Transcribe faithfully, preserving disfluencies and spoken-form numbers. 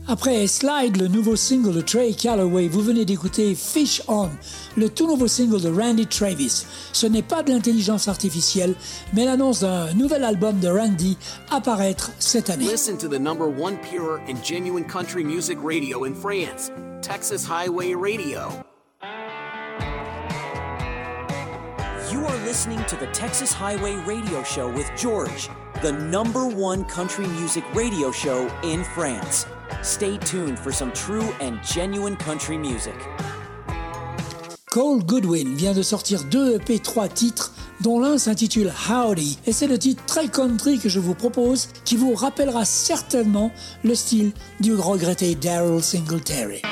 Après Slide, le nouveau single de Trey Calloway, vous venez d'écouter Fish On, le tout nouveau single de Randy Travis. Ce n'est pas de l'intelligence artificielle, mais l'annonce d'un nouvel album de Randy à paraître cette année. Listen to the number one pure and genuine country music radio in France, Texas Highway Radio. You are listening to the Texas Highway Radio Show with George, the number one country music radio show in France. Stay tuned for some true and genuine country music. Cole Goodwin vient de sortir deux E P, trois titres, dont l'un s'intitule Howdy, et c'est le titre très country que je vous propose, qui vous rappellera certainement le style du regretté Darryl Singletary.